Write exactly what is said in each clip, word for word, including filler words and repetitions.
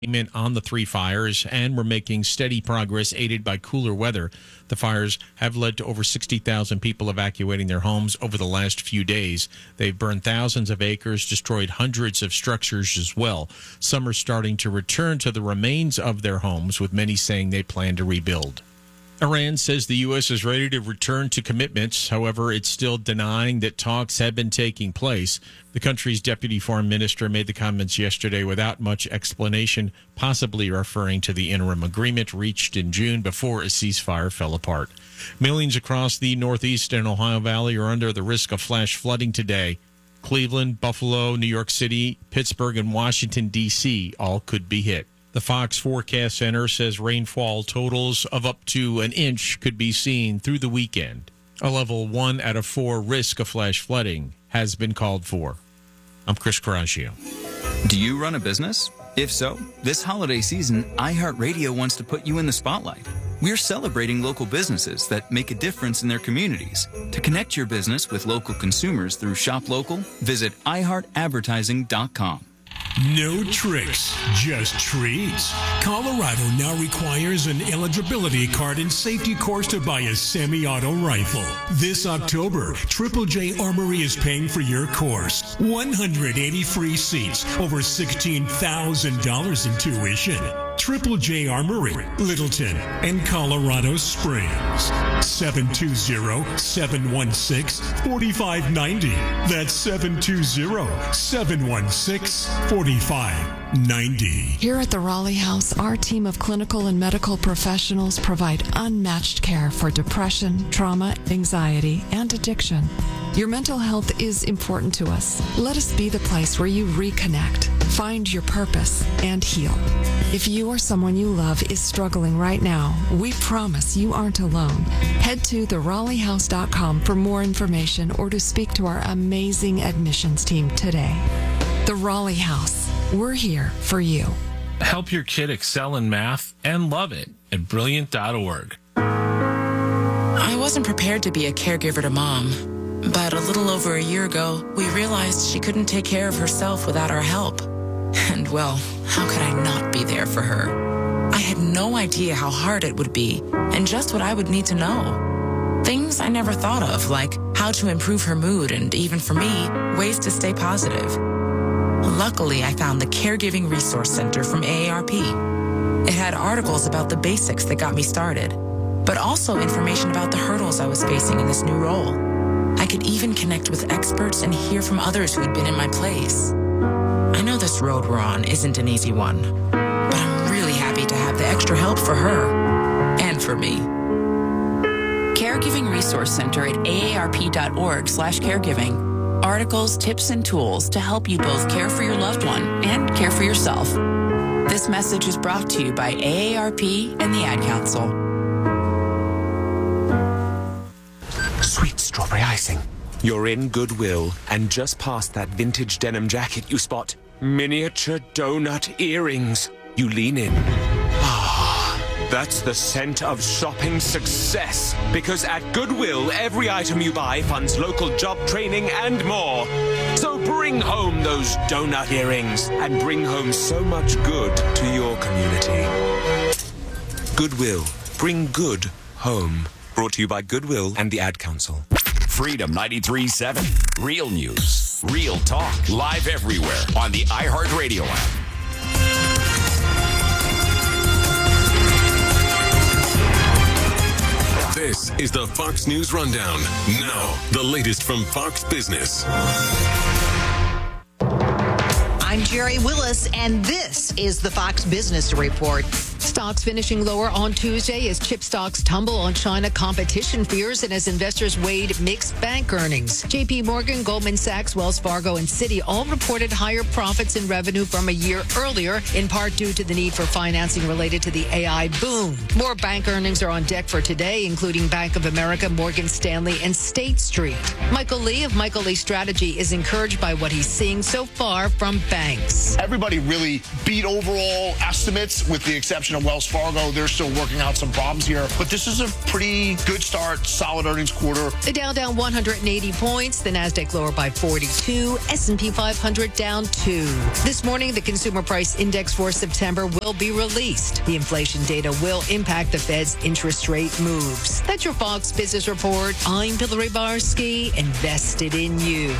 on the three fires, and we're making steady progress aided by cooler weather. The fires have led to over sixty thousand people evacuating their homes over the last few days. They've burned thousands of acres, destroyed hundreds of structures as well. Some are starting to return to the remains of their homes, with many saying they plan to rebuild. Iran says the U S is ready to return to commitments. However, it's still denying that talks have been taking place. The country's deputy foreign minister made the comments yesterday without much explanation, possibly referring to the interim agreement reached in June before a ceasefire fell apart. Millions across the Northeast and Ohio Valley are under the risk of flash flooding today. Cleveland, Buffalo, New York City, Pittsburgh, and Washington, D C all could be hit. The Fox Forecast Center says rainfall totals of up to an inch could be seen through the weekend. A level one out of four risk of flash flooding has been called for. I'm Chris Caraccio. Do you run a business? If so, this holiday season, iHeartRadio wants to put you in the spotlight. We're celebrating local businesses that make a difference in their communities. To connect your business with local consumers through Shop Local, visit i heart advertising dot com. No tricks, just treats. Colorado now requires an eligibility card and safety course to buy a semi-auto rifle. This October, Triple J Armory is paying for your course. one hundred eighty free seats, over sixteen thousand dollars in tuition. Triple J Armory, Littleton, and Colorado Springs. seven two zero, seven one six, four five nine zero. That's seven two zero, seven one six, four five nine zero. Here at the Raleigh House, our team of clinical and medical professionals provide unmatched care for depression, trauma, anxiety, and addiction. Your mental health is important to us. Let us be the place where you reconnect, find your purpose, and heal. If you or someone you love is struggling right now, we promise you aren't alone. Head to the raleigh house dot com for more information or to speak to our amazing admissions team today. The Raleigh House. We're here for you. Help your kid excel in math and love it at brilliant dot org. I wasn't prepared to be a caregiver to Mom, but a little over a year ago, we realized she couldn't take care of herself without our help. And well, how could I not be there for her? I had no idea how hard it would be and just what I would need to know. Things I never thought of, like how to improve her mood and, even for me, ways to stay positive. Luckily, I found the Caregiving Resource Center from A A R P. It had articles about the basics that got me started, but also information about the hurdles I was facing in this new role. I could even connect with experts and hear from others who had been in my place. I know this road we're on isn't an easy one, but I'm really happy to have the extra help for her and for me. Caregiving Resource Center at A A R P dot org slash caregiving. Articles, tips, and tools to help you both care for your loved one and care for yourself. This message is brought to you by A A R P and the Ad Council. Sweet strawberry icing. You're in Goodwill, and just past that vintage denim jacket you spot miniature donut earrings. You lean in. Ah, that's the scent of shopping success. Because at Goodwill, every item you buy funds local job training and more. So bring home those donut earrings and bring home so much good to your community. Goodwill. Bring good home. Brought to you by Goodwill and the Ad Council. Freedom ninety-three point seven. Real news. Real talk. Live everywhere on the iHeartRadio app. This is the Fox News Rundown. Now, the latest from Fox Business. I'm Jerry Willis, and this is the Fox Business Report. Stocks finishing lower on Tuesday as chip stocks tumble on China competition fears and as investors weighed mixed bank earnings. J P Morgan, Goldman Sachs, Wells Fargo, and Citi all reported higher profits and revenue from a year earlier, in part due to the need for financing related to the A I boom. More bank earnings are on deck for today, including Bank of America, Morgan Stanley, and State Street. Michael Lee of Michael Lee Strategy is encouraged by what he's seeing so far from banks. Everybody really beat overall estimates with the exception of and Wells Fargo, they're still working out some problems here. But this is a pretty good start, solid earnings quarter. The Dow down one hundred eighty points. The Nasdaq lower by forty-two. S and P five hundred down two. This morning, the Consumer Price Index for September will be released. The inflation data will impact the Fed's interest rate moves. That's your Fox Business Report. I'm Hillary Barsky, invested in you.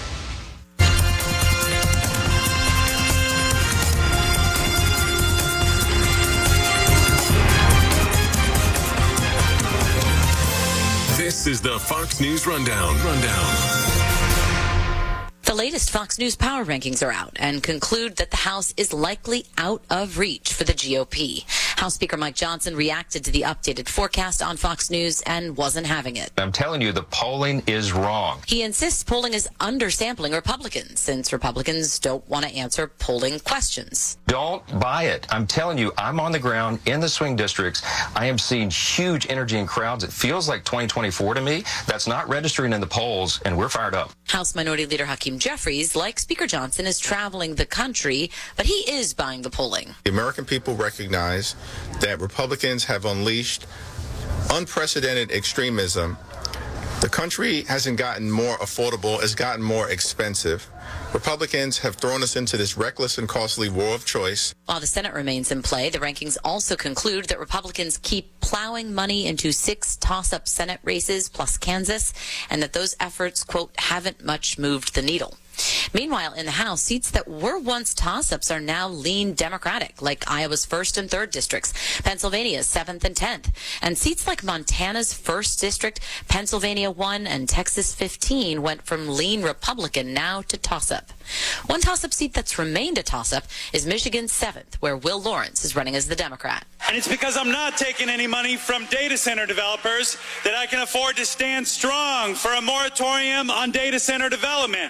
This is the Fox News Rundown. Rundown. The latest Fox News Power Rankings are out and conclude that the House is likely out of reach for the G O P. House Speaker Mike Johnson reacted to the updated forecast on Fox News and wasn't having it. I'm telling you, the polling is wrong. He insists polling is undersampling Republicans, since Republicans don't want to answer polling questions. Don't buy it. I'm telling you, I'm on the ground in the swing districts. I am seeing huge energy in crowds. It feels like twenty twenty-four to me. That's not registering in the polls, and we're fired up. House Minority Leader Hakeem Jeffries, like Speaker Johnson, is traveling the country, but he is buying the polling. The American people recognize that Republicans have unleashed unprecedented extremism. The country hasn't gotten more affordable, it's gotten more expensive. Republicans have thrown us into this reckless and costly war of choice. While the Senate remains in play, the rankings also conclude that Republicans keep plowing money into six toss-up Senate races plus Kansas, and that those efforts, quote, haven't much moved the needle. Meanwhile, in the House, seats that were once toss-ups are now lean Democratic, like Iowa's first and third districts, Pennsylvania's seventh and tenth, and seats like Montana's first district, Pennsylvania one, and Texas fifteen went from lean Republican now to toss-up. One toss-up seat that's remained a toss-up is Michigan's seventh, where Will Lawrence is running as the Democrat. And it's because I'm not taking any money from data center developers that I can afford to stand strong for a moratorium on data center development.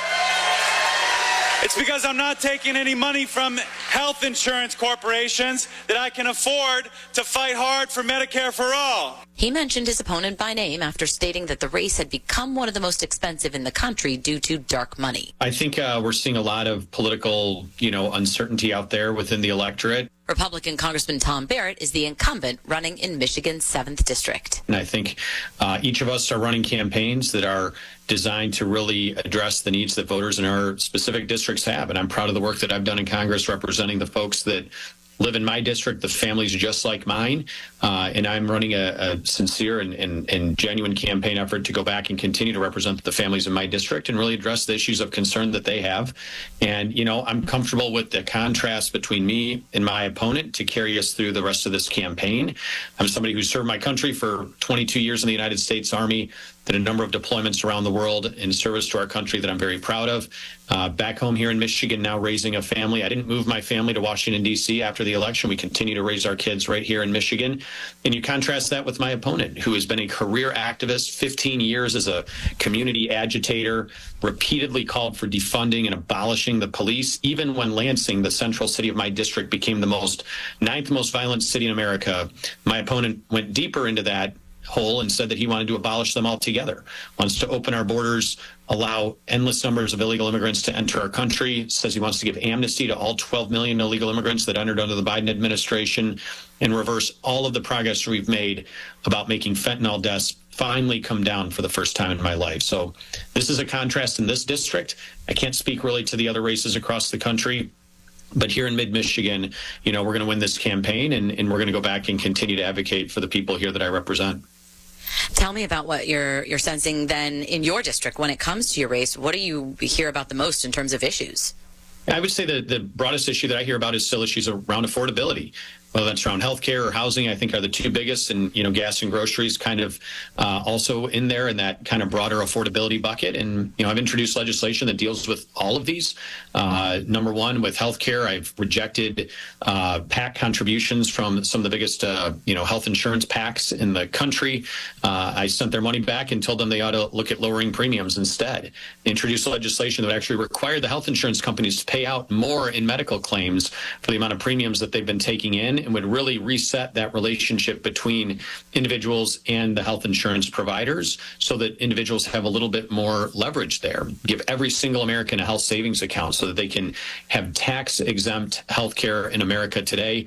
It's because I'm not taking any money from health insurance corporations that I can afford to fight hard for Medicare for all. He mentioned his opponent by name after stating that the race had become one of the most expensive in the country due to dark money. I think uh, we're seeing a lot of political, you know, uncertainty out there within the electorate. Republican Congressman Tom Barrett is the incumbent running in Michigan's seventh district. And I think uh, each of us are running campaigns that are designed to really address the needs that voters in our specific districts have. And I'm proud of the work that I've done in Congress representing the folks that live in my district, the families just like mine. Uh, and I'm running a, a sincere and, and, and genuine campaign effort to go back and continue to represent the families in my district and really address the issues of concern that they have. And, you know, I'm comfortable with the contrast between me and my opponent to carry us through the rest of this campaign. I'm somebody who served my country for twenty-two years in the United States Army, did a number of deployments around the world in service to our country that I'm very proud of. Uh, back home here in Michigan, now raising a family. I didn't move my family to Washington, D C after the election. We continue to raise our kids right here in Michigan. And you contrast that with my opponent, who has been a career activist, fifteen years as a community agitator, repeatedly called for defunding and abolishing the police. Even when Lansing, the central city of my district, became the most ninth most violent city in America, my opponent went deeper into that hole and said that he wanted to abolish them altogether, wants to open our borders, allow endless numbers of illegal immigrants to enter our country, says he wants to give amnesty to all twelve million illegal immigrants that entered under the Biden administration, and reverse all of the progress we've made about making fentanyl deaths finally come down for the first time in my life. So this is a contrast in this district. I can't speak really to the other races across the country. But here in mid-Michigan, you know, we're going to win this campaign, and, and we're going to go back and continue to advocate for the people here that I represent. Tell me about what you're you're sensing then in your district when it comes to your race. What do you hear about the most in terms of issues? I would say that the broadest issue that I hear about is still issues around affordability. Whether that's around healthcare or housing, I think are the two biggest, and you know, gas and groceries kind of uh, also in there in that kind of broader affordability bucket. And you know, I've introduced legislation that deals with all of these. Uh, number one, with healthcare, I've rejected uh, PAC contributions from some of the biggest uh, you know health insurance PACs in the country. Uh, I sent their money back and told them they ought to look at lowering premiums instead. They introduced legislation that would actually require the health insurance companies to pay out more in medical claims for the amount of premiums that they've been taking in, and would really reset that relationship between individuals and the health insurance providers so that individuals have a little bit more leverage there. Give every single American a health savings account so that they can have tax-exempt health care in America today.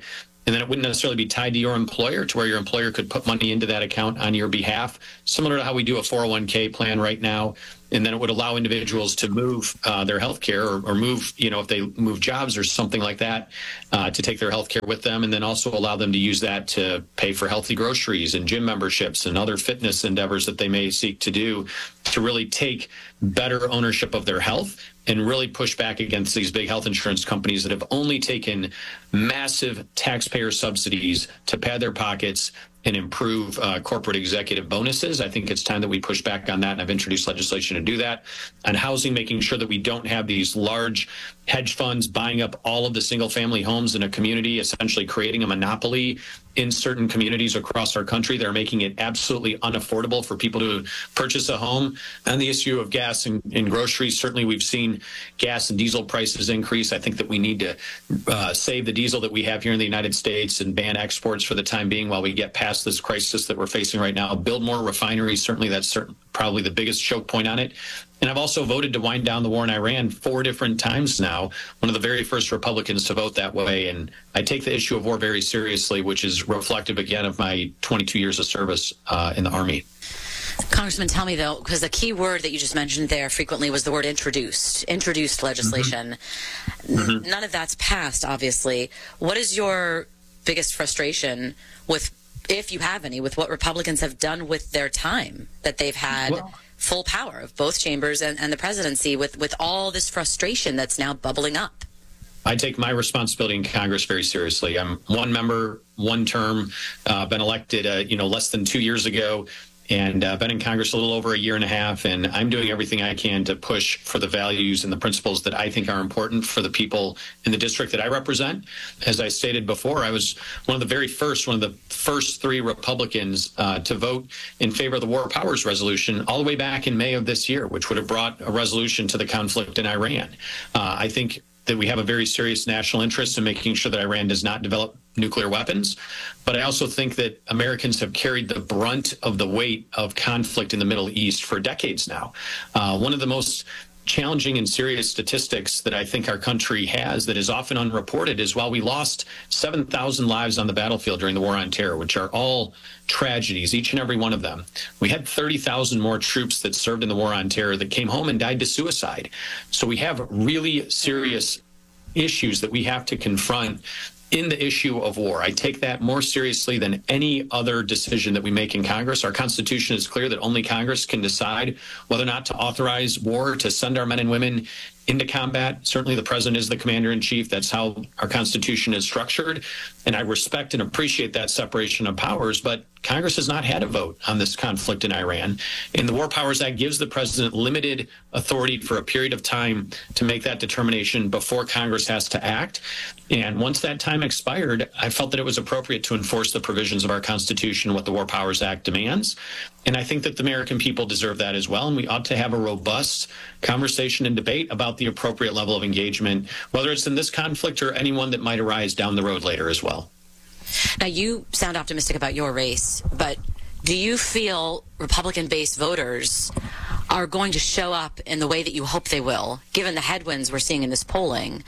and then it wouldn't necessarily be tied to your employer, to where your employer could put money into that account on your behalf, similar to how we do a four oh one k plan right now. And then it would allow individuals to move uh, their health care or, or move, you know, if they move jobs or something like that, uh, to take their health care with them, and then also allow them to use that to pay for healthy groceries and gym memberships and other fitness endeavors that they may seek to do, to really take better ownership of their health and really push back against these big health insurance companies that have only taken massive taxpayer subsidies to pad their pockets and improve uh, corporate executive bonuses. I think it's time that we push back on that, and I've introduced legislation to do that. On housing, making sure that we don't have these large hedge funds buying up all of the single-family homes in a community, essentially creating a monopoly in certain communities across our country that are making it absolutely unaffordable for people to purchase a home. On the issue of gas and, and groceries, certainly we've seen gas and diesel prices increase. I think that we need to uh, save the diesel that we have here in the United States and ban exports for the time being while we get past this crisis that we're facing right now. Build more refineries. Certainly that's certain, probably the biggest choke point on it. And I've also voted to wind down the war in Iran four different times now, one of the very first Republicans to vote that way. And I take the issue of war very seriously, which is reflective, again, of my twenty-two years of service uh, in the Army. Congressman, tell me, though, because the key word that you just mentioned there frequently was the word introduced, introduced legislation. Mm-hmm. None of that's passed, obviously. What is your biggest frustration with, if you have any, with what Republicans have done with their time that they've had? Well, full power of both chambers and, and the presidency, with, with all this frustration that's now bubbling up? I take my responsibility in Congress very seriously. I'm one member, one term, uh, been elected, uh, you know, less than two years ago, and uh, been in Congress a little over a year and a half, and I'm doing everything I can to push for the values and the principles that I think are important for the people in the district that I represent. As I stated before, I was one of the very first, one of the first three Republicans uh, to vote in favor of the War Powers Resolution all the way back in May of this year, which would have brought a resolution to the conflict in Iran. Uh, I think that we have a very serious national interest in making sure that Iran does not develop nuclear weapons. But I also think that Americans have carried the brunt of the weight of conflict in the Middle East for decades now. Uh, one of the most challenging and serious statistics that I think our country has that is often unreported is, while we lost seven thousand lives on the battlefield during the War on Terror, which are all tragedies, each and every one of them, we had thirty thousand more troops that served in the War on Terror that came home and died to suicide. So we have really serious issues that we have to confront in the issue of war. I take that more seriously than any other decision that we make in Congress. Our Constitution is clear that only Congress can decide whether or not to authorize war, to send our men and women into combat. Certainly the president is the commander-in-chief. That's how our Constitution is structured. And I respect and appreciate that separation of powers, but Congress has not had a vote on this conflict in Iran. And the War Powers Act gives the president limited authority for a period of time to make that determination before Congress has to act. And once that time expired, I felt that it was appropriate to enforce the provisions of our Constitution, what the War Powers Act demands. And I think that the American people deserve that as well. And we ought to have a robust conversation and debate about the appropriate level of engagement, whether it's in this conflict or anyone that might arise down the road later as well. Now, you sound optimistic about your race, but do you feel Republican-based voters are going to show up in the way that you hope they will, given the headwinds we're seeing in this polling?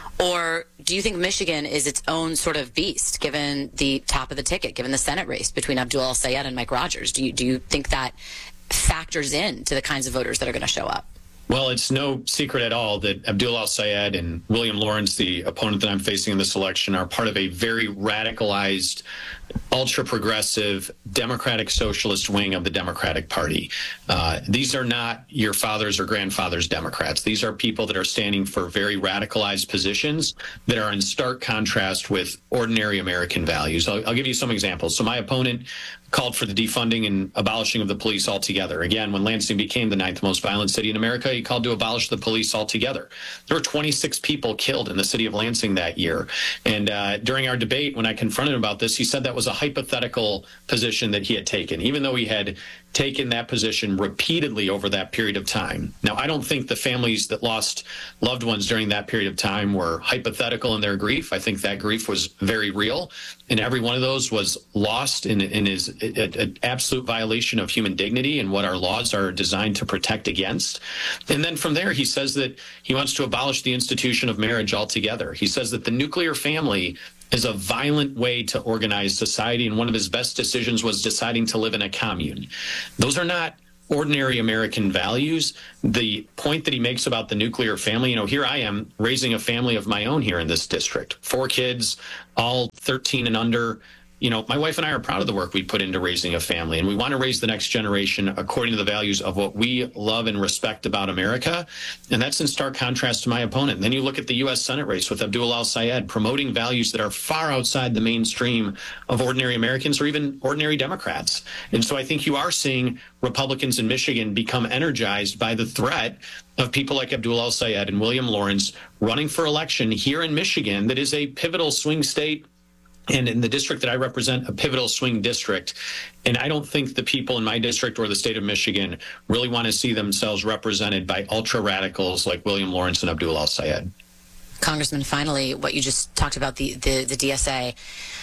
Or do you think Michigan is its own sort of beast, given the top of the ticket, given the Senate race between Abdul El-Sayed and Mike Rogers? Do you, do you think that factors in to the kinds of voters that are going to show up? Well, it's no secret at all that Abdul El-Sayed and William Lawrence, the opponent that I'm facing in this election, are part of a very radicalized, ultra-progressive, democratic socialist wing of the Democratic Party. Uh, these are not your fathers or grandfathers Democrats. These are people that are standing for very radicalized positions that are in stark contrast with ordinary American values. I'll, I'll give you some examples. So my opponent called for the defunding and abolishing of the police altogether. Again, when Lansing became the ninth most violent city in America, he called to abolish the police altogether. There were twenty-six people killed in the city of Lansing that year. And uh, during our debate, when I confronted him about this, he said that was a hypothetical position that he had taken, even though he had taken that position repeatedly over that period of time. Now, I don't think the families that lost loved ones during that period of time were hypothetical in their grief. I think that grief was very real, and every one of those was lost and, and is an absolute violation of human dignity and what our laws are designed to protect against. And then from there, he says that he wants to abolish the institution of marriage altogether. He says that the nuclear family is a violent way to organize society, and one of his best decisions was deciding to live in a commune. Those are not ordinary American values. The point that he makes about the nuclear family, you know, here I am raising a family of my own here in this district, four kids, all thirteen and under. You know, my wife and I are proud of the work we put into raising a family, and we want to raise the next generation according to the values of what we love and respect about America. And that's in stark contrast to my opponent. And then you look at the U S Senate race with Abdul al-Sayed, promoting values that are far outside the mainstream of ordinary Americans or even ordinary Democrats. And so I think you are seeing Republicans in Michigan become energized by the threat of people like Abdul al-Sayed and William Lawrence running for election here in Michigan that is a pivotal swing state, and in the district that I represent, a pivotal swing district. And I don't think the people in my district or the state of Michigan really want to see themselves represented by ultra radicals like William Lawrence and Abdul al-Sayed. Congressman, finally, what you just talked about, the, the, the D S A.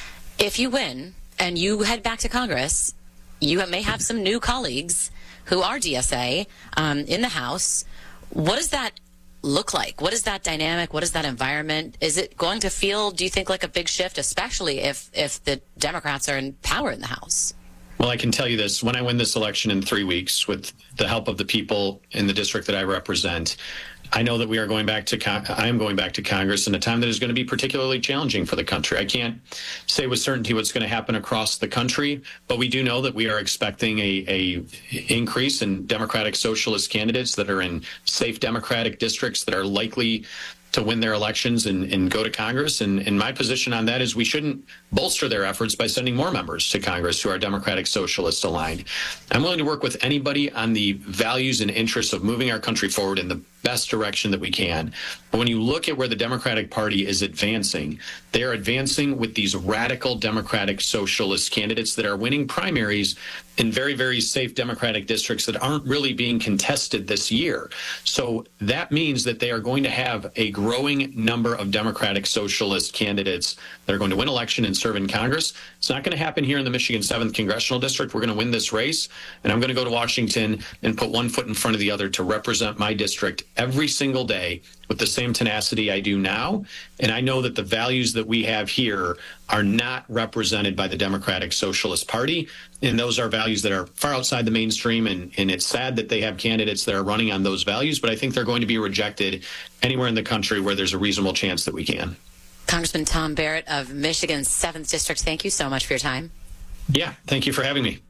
If you win and you head back to Congress, you may have some new colleagues who are D S A um, in the House. What does that look like? What is that dynamic? What is that environment? Is it going to feel, do you think, like a big shift, especially if, if the Democrats are in power in the House? Well, I can tell you this. When I win this election in three weeks, with the help of the people in the district that I represent, I know that we are going back to, Con- I am going back to Congress in a time that is going to be particularly challenging for the country. I can't say with certainty what's going to happen across the country, but we do know that we are expecting a, a increase in Democratic Socialist candidates that are in safe Democratic districts that are likely to win their elections and, and go to Congress. And, and my position on that is we shouldn't bolster their efforts by sending more members to Congress who are Democratic Socialist aligned. I'm willing to work with anybody on the values and interests of moving our country forward in the best direction that we can. But when you look at where the Democratic Party is advancing, they are advancing with these radical Democratic Socialist candidates that are winning primaries in very, very safe Democratic districts that aren't really being contested this year. So that means that they are going to have a growing number of Democratic Socialist candidates that are going to win election and serve in Congress. It's not going to happen here in the Michigan seventh Congressional District. We're going to win this race, and I'm going to go to Washington and put one foot in front of the other to represent my district every single day with the same tenacity I do now. And I know that the values that we have here are not represented by the Democratic Socialist Party. And those are values that are far outside the mainstream. And, and it's sad that they have candidates that are running on those values, but I think they're going to be rejected anywhere in the country where there's a reasonable chance that we can. Congressman Tom Barrett of Michigan's seventh District, thank you so much for your time. Yeah, thank you for having me.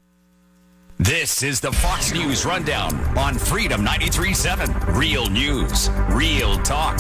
This is the Fox News Rundown on Freedom ninety-three point seven. Real news, real talk.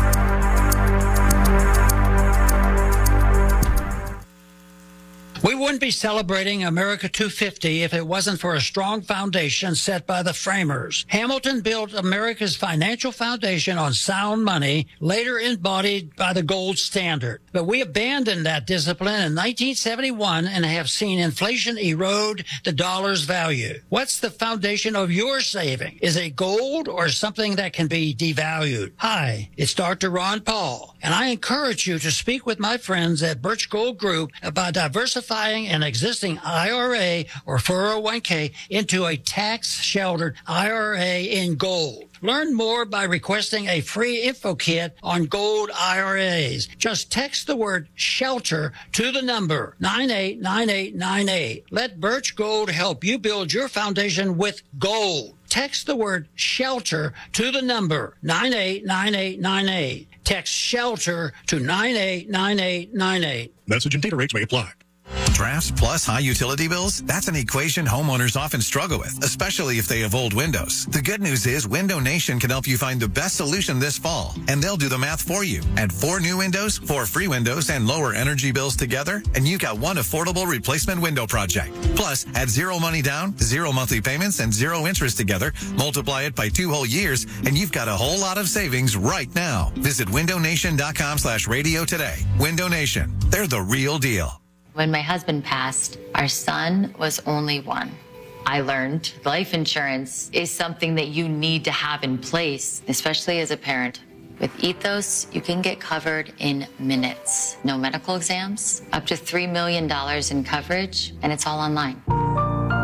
We wouldn't be celebrating America two fifty if it wasn't for a strong foundation set by the framers. Hamilton built America's financial foundation on sound money, later embodied by the gold standard. But we abandoned that discipline in nineteen seventy-one and have seen inflation erode the dollar's value. What's the foundation of your saving? Is it gold or something that can be devalued? Hi, it's Doctor Ron Paul, and I encourage you to speak with my friends at Birch Gold Group about diversifying an existing I R A or four oh one k into a tax-sheltered I R A in gold. Learn more by requesting a free info kit on gold I R As. Just text the word SHELTER to the number nine eight nine eight nine eight. Let Birch Gold help you build your foundation with gold. Text the word SHELTER to the number nine eight nine eight nine eight. Text SHELTER to nine eight nine eight nine eight. Message and data rates may apply. Drafts plus high utility bills? That's an equation homeowners often struggle with, especially if they have old windows. The good news is Window Nation can help you find the best solution this fall, and they'll do the math for you. Add four new windows, four free windows, and lower energy bills together, and you've got one affordable replacement window project. Plus, add zero money down, zero monthly payments, and zero interest together, multiply it by two whole years, and you've got a whole lot of savings right now. Visit window nation dot com slash radio today. Window Nation. They're the real deal. When my husband passed, our son was only one. I learned life insurance is something that you need to have in place, especially as a parent. With Ethos, you can get covered in minutes. No medical exams, up to three million dollars in coverage, and it's all online.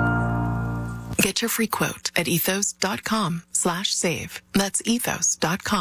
Get your free quote at ethos dot com slash save. That's ethos dot com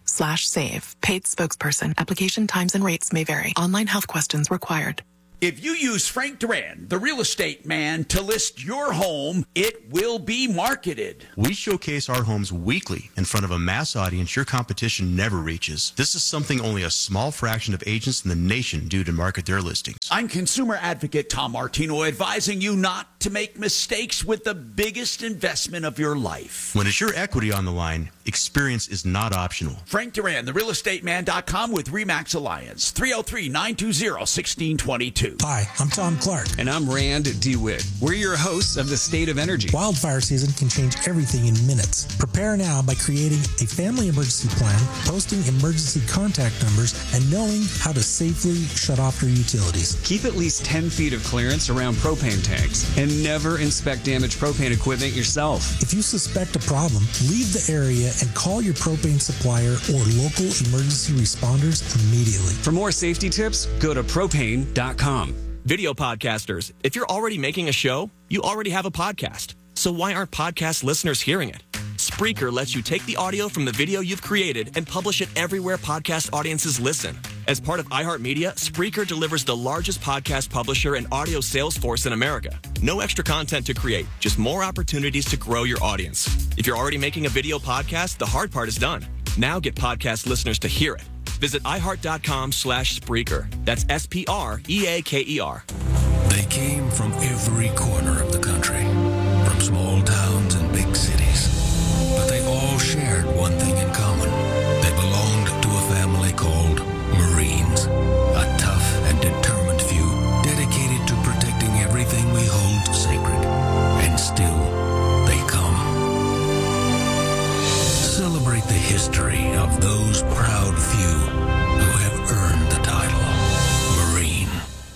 slash save. Paid spokesperson. Application times and rates may vary. Online health questions required. If you use Frank Duran, the real estate man, to list your home, it will be marketed. We showcase our homes weekly in front of a mass audience your competition never reaches. This is something only a small fraction of agents in the nation do to market their listings. I'm consumer advocate Tom Martino, advising you not to make mistakes with the biggest investment of your life. When it's your equity on the line, experience is not optional. Frank Duran, the real estate man dot com with RE/MAX Alliance, three oh three, nine two zero, one six two two. Hi, I'm Tom Clark. And I'm Rand DeWitt. We're your hosts of The State of Energy. Wildfire season can change everything in minutes. Prepare now by creating a family emergency plan, posting emergency contact numbers, and knowing how to safely shut off your utilities. Keep at least ten feet of clearance around propane tanks and never inspect damaged propane equipment yourself. If you suspect a problem, leave the area and call your propane supplier or local emergency responders immediately. For more safety tips, go to propane dot com. Video podcasters, if you're already making a show, you already have a podcast. So why aren't podcast listeners hearing it? Spreaker lets you take the audio from the video you've created and publish it everywhere podcast audiences listen. As part of iHeartMedia, Spreaker delivers the largest podcast publisher and audio sales force in America. No extra content to create, just more opportunities to grow your audience. If you're already making a video podcast, the hard part is done. Now get podcast listeners to hear it. Visit iHeart.com slash Spreaker. That's S P R E A K E R. They came from every corner of the country, from small towns and big cities. But they all shared one thing in common. They belonged to a family called Marines. A tough and determined few, dedicated to protecting everything we hold sacred. And still, they come. Celebrate the history of those proud few who have earned the title Marine.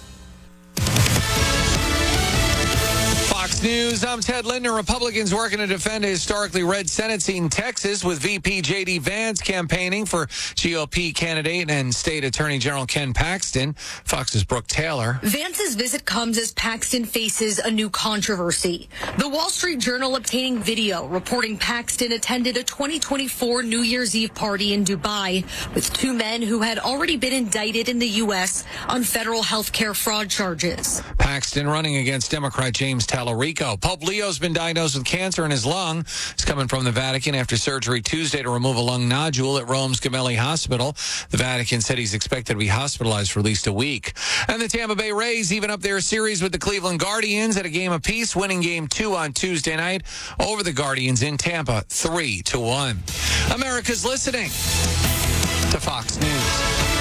Fox News, I'm Ted Linder. Republicans working to defend a historically red Senate seat in Texas with V P J D Vance campaigning for G O P candidate and State Attorney General Ken Paxton. Fox's Brooke Taylor. Vance's visit comes as Paxton faces a new controversy. The Wall Street Journal obtaining video reporting Paxton attended a twenty twenty-four New Year's Eve party in Dubai with two men who had already been indicted in the U S on federal health care fraud charges. Paxton running against Democrat James Tallarico. Pope Leo's been diagnosed with cancer in his lung. He's coming from the Vatican after surgery Tuesday to remove a lung nodule at Rome's Gemelli Hospital. The Vatican said he's expected to be hospitalized for at least a week. And the Tampa Bay Rays even up their series with the Cleveland Guardians at a game apiece, winning game two on Tuesday night over the Guardians in Tampa, three to one. America's listening to Fox News.